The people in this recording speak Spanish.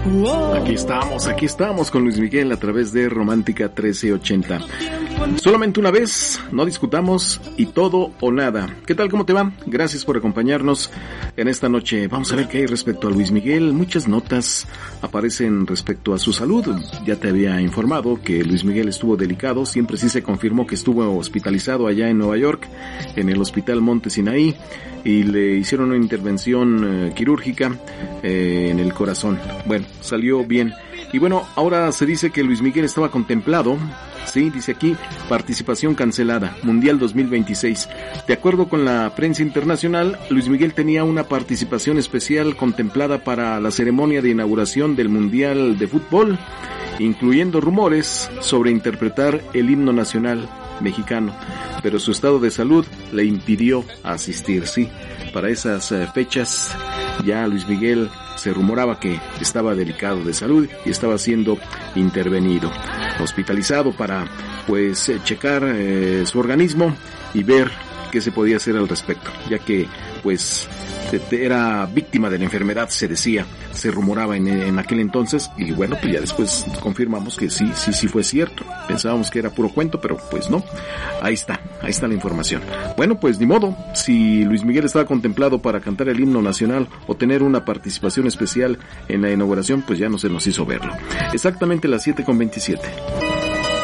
Aquí estamos con Luis Miguel a través de Romántica 1380. Solamente una vez, no discutamos y todo o nada. ¿Qué tal? ¿Cómo te va? Gracias por acompañarnos en esta noche. Vamos a ver qué hay respecto a Luis Miguel. Muchas notas aparecen respecto a su salud. Ya te había informado que Luis Miguel estuvo delicado. Siempre sí se confirmó que estuvo hospitalizado allá en Nueva York, en el Hospital Monte Sinaí, y le hicieron una intervención quirúrgica en el corazón. Bueno, salió bien. Y bueno, ahora se dice que Luis Miguel estaba contemplado, sí, dice aquí, participación cancelada, Mundial 2026. De acuerdo con la prensa internacional, Luis Miguel tenía una participación especial contemplada para la ceremonia de inauguración del Mundial de Fútbol, incluyendo rumores sobre interpretar el himno nacional mexicano, pero su estado de salud le impidió asistir, sí. Para esas fechas ya Luis Miguel se rumoraba que estaba delicado de salud y estaba siendo intervenido, hospitalizado para pues checar su organismo y ver qué se podía hacer al respecto, ya que pues era víctima de la enfermedad, se decía, se rumoraba en aquel entonces, y bueno, pues ya después confirmamos que sí fue cierto. Pensábamos que era puro cuento, pero pues no. Ahí está la información. Bueno, pues ni modo, si Luis Miguel estaba contemplado para cantar el himno nacional o tener una participación especial en la inauguración, pues ya no se nos hizo verlo. Exactamente las 7:27.